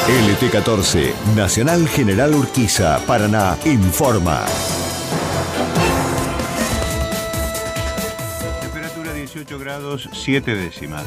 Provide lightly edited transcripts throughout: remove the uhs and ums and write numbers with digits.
LT14, Nacional General Urquiza, Paraná, informa. Temperatura 18 grados 7 décimas.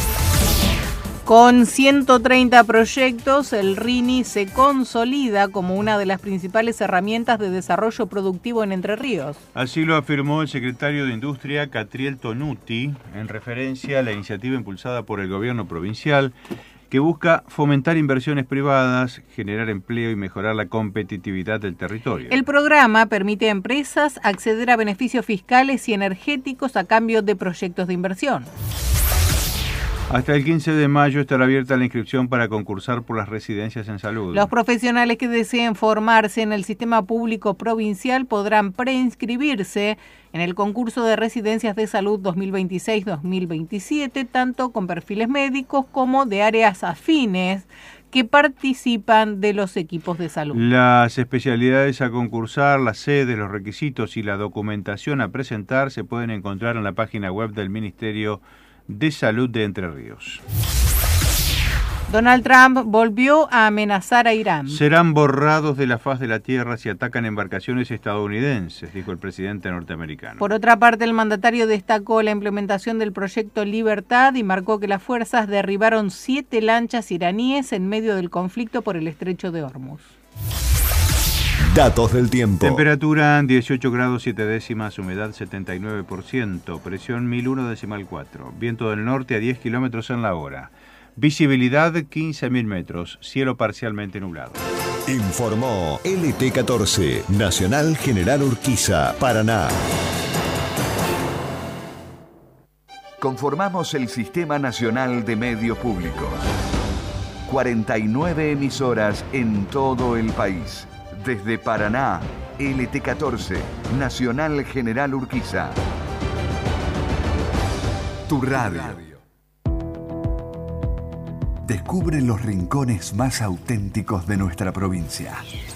Con 130 proyectos, el RINI se consolida como una de las principales herramientas de desarrollo productivo en Entre Ríos. Así lo afirmó el secretario de Industria, Catriel Tonuti, en referencia a la iniciativa impulsada por el gobierno provincial que busca fomentar inversiones privadas, generar empleo y mejorar la competitividad del territorio. El programa permite a empresas acceder a beneficios fiscales y energéticos a cambio de proyectos de inversión. Hasta el 15 de mayo estará abierta la inscripción para concursar por las residencias en salud. Los profesionales que deseen formarse en el sistema público provincial podrán preinscribirse en el concurso de residencias de salud 2026-2027, tanto con perfiles médicos como de áreas afines que participan de los equipos de salud. Las especialidades a concursar, las sedes, los requisitos y la documentación a presentar se pueden encontrar en la página web del Ministerio de Salud de Entre Ríos. Donald Trump volvió a amenazar a Irán. Serán borrados de la faz de la tierra si atacan embarcaciones estadounidenses, dijo el presidente norteamericano. Por otra parte, el mandatario destacó la implementación del proyecto Libertad y marcó que las fuerzas derribaron 7 lanchas iraníes en medio del conflicto por el estrecho de Hormuz. Datos del tiempo. Temperatura 18 grados 7 décimas, humedad 79%, presión 1001,4, viento del norte a 10 kilómetros en la hora, visibilidad 15.000 metros, cielo parcialmente nublado. Informó LT14, Nacional General Urquiza, Paraná. Conformamos el Sistema Nacional de Medios Públicos. 49 emisoras en todo el país. Desde Paraná, LT14, Nacional General Urquiza. Tu radio. Descubre los rincones más auténticos de nuestra provincia.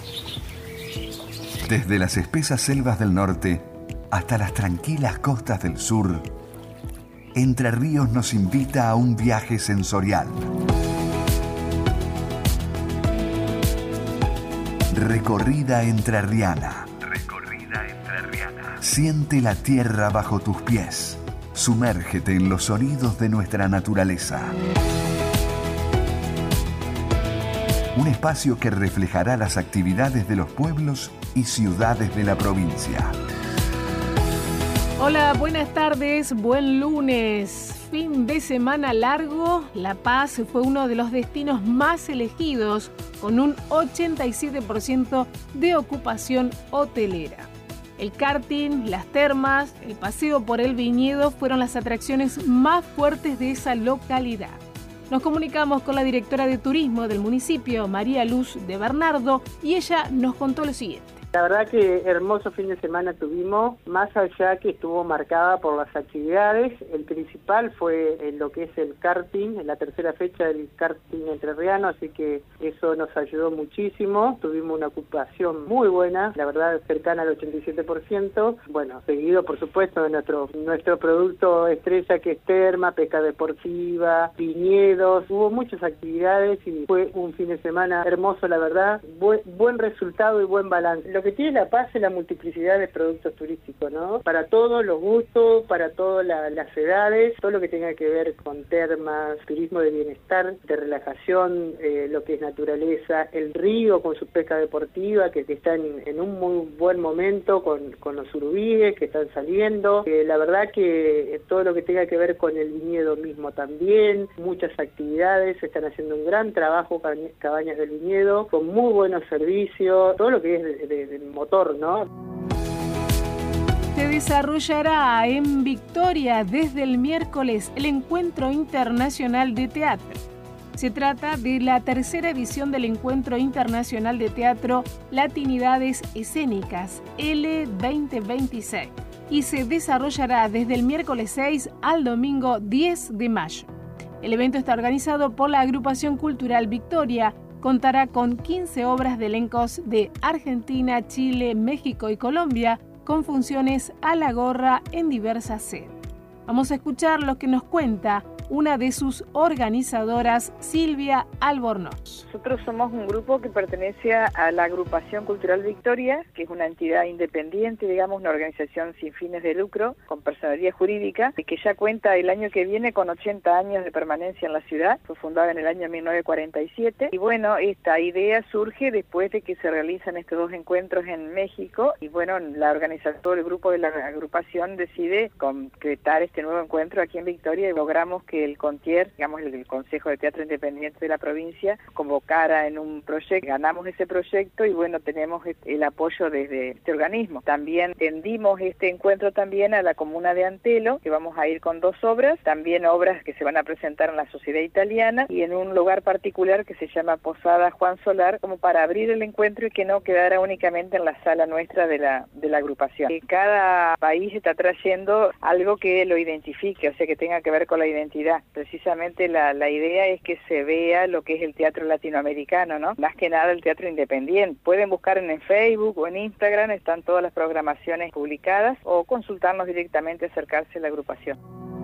Desde las espesas selvas del norte hasta las tranquilas costas del sur, Entre Ríos nos invita a un viaje sensorial. Recorrida entrerriana. Siente la tierra bajo tus pies. Sumérgete en los sonidos de nuestra naturaleza. Un espacio que reflejará las actividades de los pueblos y ciudades de la provincia. Hola, buenas tardes, buen lunes. Fin de semana largo, La Paz fue uno de los destinos más elegidos, con un 87% de ocupación hotelera. El karting, las termas, el paseo por el viñedo fueron las atracciones más fuertes de esa localidad. Nos comunicamos con la directora de turismo del municipio, María Luz de Bernardo, y ella nos contó lo siguiente. La verdad que hermoso fin de semana tuvimos, más allá que estuvo marcada por las actividades. El principal fue en lo que es el karting, en la tercera fecha del karting entrerriano, así que eso nos ayudó muchísimo. Tuvimos una ocupación muy buena, la verdad cercana al 87%. Bueno, seguido por supuesto de nuestro producto estrella, que es terma, pesca deportiva, viñedos. Hubo muchas actividades y fue un fin de semana hermoso, la verdad. Buen resultado y buen balance. Lo que tiene La Paz es la multiplicidad de productos turísticos, ¿no? Para todos los gustos, para todas las edades, todo lo que tenga que ver con termas, turismo de bienestar, de relajación, lo que es naturaleza, el río con su pesca deportiva, que está en un muy buen momento con los surubíes que están saliendo. La verdad que todo lo que tenga que ver con el viñedo mismo también, muchas actividades, se están haciendo un gran trabajo Cabañas del Viñedo, con muy buenos servicios, todo lo que es del motor, ¿no? Se desarrollará en Victoria desde el miércoles el Encuentro Internacional de Teatro. Se trata de la tercera edición del Encuentro Internacional de Teatro Latinidades Escénicas, L2026, y se desarrollará desde el miércoles 6 al domingo 10 de mayo. El evento está organizado por la Agrupación Cultural Victoria. Contará con 15 obras de elencos de Argentina, Chile, México y Colombia, con funciones a la gorra en diversas sedes. Vamos a escuchar lo que nos cuenta una de sus organizadoras, Silvia Albornoz. Nosotros somos un grupo que pertenece a la Agrupación Cultural Victoria, que es una entidad independiente, digamos, una organización sin fines de lucro, con personería jurídica, y que ya cuenta el año que viene con 80 años de permanencia en la ciudad. Fue fundada en el año 1947. Y bueno, esta idea surge después de que se realizan estos 2 encuentros en México. Y bueno, la organización, el grupo de la agrupación decide concretar este nuevo encuentro aquí en Victoria, y logramos que el CONTIER, digamos el Consejo de Teatro Independiente de la provincia, convocara en un proyecto. Ganamos ese proyecto y bueno, tenemos el apoyo desde este organismo. También tendimos este encuentro también a la comuna de Antelo, que vamos a ir con 2 obras, también obras que se van a presentar en la Sociedad Italiana y en un lugar particular que se llama Posada Juan Solar, como para abrir el encuentro y que no quedara únicamente en la sala nuestra de la agrupación. Cada país está trayendo algo que lo identifique, o sea, que tenga que ver con la identidad. Precisamente la idea es que se vea lo que es el teatro latinoamericano, ¿no? Más que nada el teatro independiente. Pueden buscar en Facebook o en Instagram, están todas las programaciones publicadas, o consultarnos directamente, acercarse a la agrupación.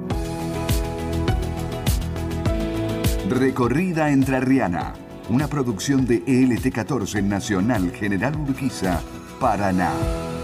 Recorrida Entrerriana, una producción de ELT14 Nacional General Urquiza, Paraná.